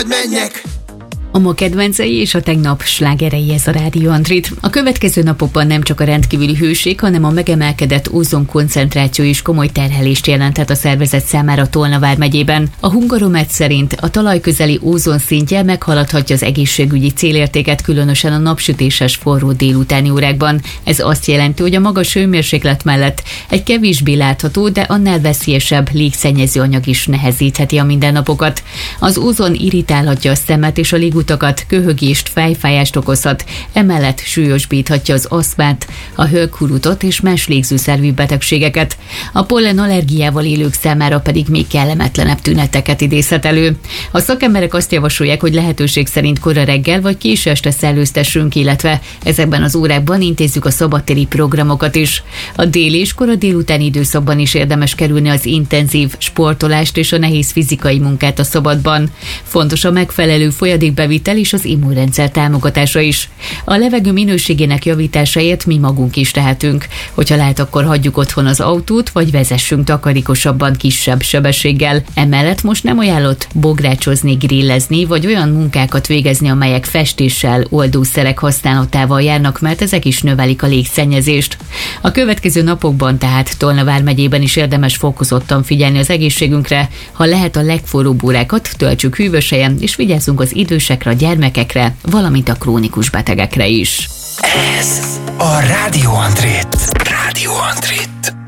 hogy menjek. A ma kedvencei és a tegnap slágerei, ez a Rádió Andrit. A következő napokban nem csak a rendkívüli hőség, hanem a megemelkedett ózonkoncentráció is komoly terhelést jelenthet a szervezet számára Tolna vármegyében. A Hungaromet szerint a talajközeli ózon szintje meghaladhatja az egészségügyi célértéket, különösen a napsütéses forró délutáni órákban. Ez azt jelenti, hogy a magas hőmérséklet mellett egy kevésbé látható, de annál veszélyesebb légszennyező anyag is nehezítheti a mindennapokat. Az ózon irritálhatja a szemet és a légutakat, köhögést, fejfájást okozhat, emellett súlyosbíthatja az aszmát, a hölgyhurutot és más légzőszervi betegségeket. A pollenallergiával élők számára pedig még kellemetlenebb tüneteket idézhet elő. A szakemberek azt javasolják, hogy lehetőség szerint kora reggel vagy késő este szellőztessünk, illetve ezekben az órákban intézzük a szabadtéri programokat is. A déli és kora délutáni időszakban is érdemes kerülni az intenzív sportolást és a nehéz fizikai munkát a szabadban. Fontos a megfelelő folyadékbevitel és az immunrendszer támogatása is. A levegő minőségének javításáért mi magunk is tehetünk. Hogyha lehet, akkor hagyjuk otthon az autót, vagy vezessünk takarékosabban, kisebb sebességgel. Emellett most nem ajánlott bográcsozni, grillezni, vagy olyan munkákat végezni, amelyek festéssel, oldószerek használatával járnak, mert ezek is növelik a légszennyezést. A következő napokban tehát Tolna vármegyében is érdemes fokozottan figyelni az egészségünkre. Ha lehet, a legforróbb órákat töltsük hűvös helyen, és vigyázzunk az idősekre, a gyermekekre, valamint a krónikus betegekre is. Ez a Rádió Andrit. Rádió Andrit.